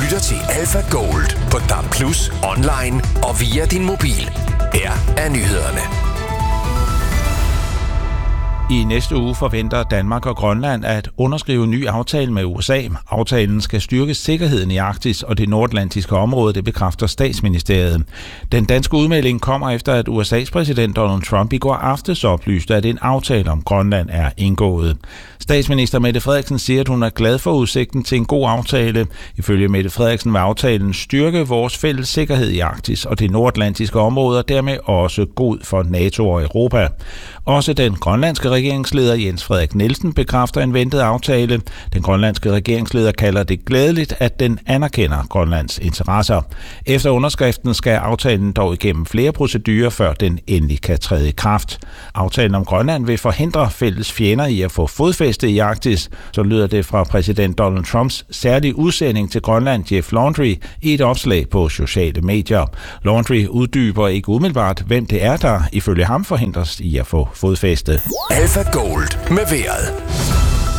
lytter til Alpha Gold på DAB+, online og via din mobil. Her er nyhederne. I næste uge forventer Danmark og Grønland at underskrive en ny aftale med USA. Aftalen skal styrke sikkerheden i Arktis og det nordatlantiske område, det bekræfter Statsministeriet. Den danske udmelding kommer efter, at USA's præsident Donald Trump i går aftes oplyste, at en aftale om Grønland er indgået. Statsminister Mette Frederiksen siger, at hun er glad for udsigten til en god aftale. Ifølge Mette Frederiksen vil aftalen styrke vores fælles sikkerhed i Arktis og det nordatlantiske område, og dermed også god for NATO og Europa. Også den grønlandske regeringsleder Jens Frederik Nielsen bekræfter en ventet aftale. Den grønlandske regeringsleder kalder det glædeligt, at den anerkender Grønlands interesser. Efter underskriften skal aftalen dog igennem flere procedurer, før den endelig kan træde i kraft. Aftalen om Grønland vil forhindre fælles fjender i at få fodfæste i Arktis, så lyder det fra præsident Donald Trumps særlige udsending til Grønland, Jeff Laundrie, i et opslag på sociale medier. Laundrie uddyber ikke umiddelbart, hvem det er, der ifølge ham forhindres i at få fodfæste. Alpha Gold med vejret.